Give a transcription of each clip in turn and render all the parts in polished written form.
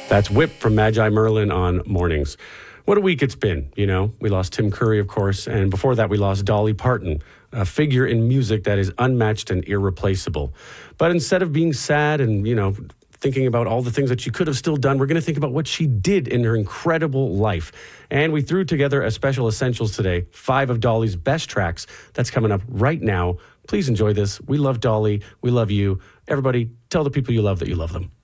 That's Whip from Magi Merlin on Mornings. What a week it's been, you know. We lost Tim Curry, of course, and before that we lost Dolly Parton, a figure in music that is unmatched and irreplaceable. But instead of being sad and, thinking about all the things that she could have still done, we're going to think about what she did in her incredible life. And we threw together a special Essentials today, 5 of Dolly's best tracks. That's coming up right now. Please enjoy this. We love Dolly. We love you. Everybody, tell the people you love that you love them.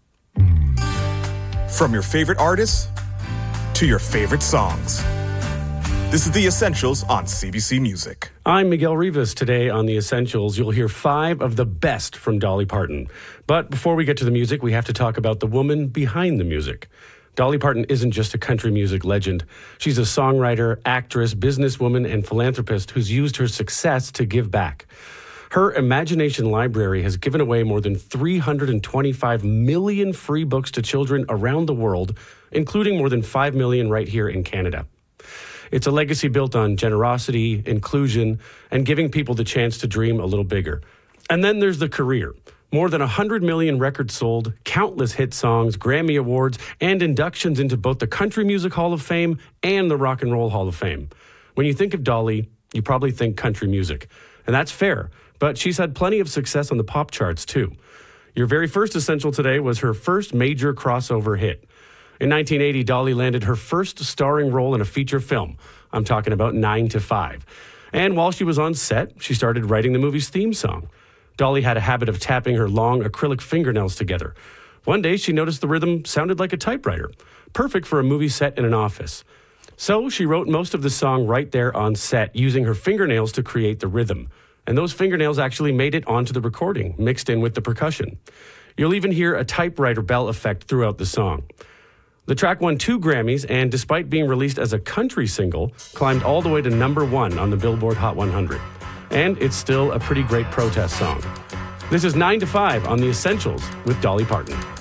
From your favorite artists to your favorite songs. This is The Essentials on CBC Music. I'm Miguel Rivas. Today on The Essentials, you'll hear 5 of the best from Dolly Parton. But before we get to the music, we have to talk about the woman behind the music. Dolly Parton isn't just a country music legend. She's a songwriter, actress, businesswoman, and philanthropist who's used her success to give back. Her imagination library has given away more than 325 million free books to children around the world, including more than 5 million right here in Canada. It's a legacy built on generosity, inclusion, and giving people the chance to dream a little bigger. And then there's the career. More than 100 million records sold, countless hit songs, Grammy Awards, and inductions into both the Country Music Hall of Fame and the Rock and Roll Hall of Fame. When you think of Dolly, you probably think country music. And that's fair, but she's had plenty of success on the pop charts too. Your very first essential today was her first major crossover hit. In 1980, Dolly landed her first starring role in a feature film. I'm talking about 9 to 5. And while she was on set, she started writing the movie's theme song. Dolly had a habit of tapping her long acrylic fingernails together. One day, she noticed the rhythm sounded like a typewriter, perfect for a movie set in an office. So she wrote most of the song right there on set, using her fingernails to create the rhythm. And those fingernails actually made it onto the recording, mixed in with the percussion. You'll even hear a typewriter bell effect throughout the song. The track won 2 Grammys, and despite being released as a country single, climbed all the way to number 1 on the Billboard Hot 100. And it's still a pretty great protest song. This is 9 to 5 on The Essentials with Dolly Parton.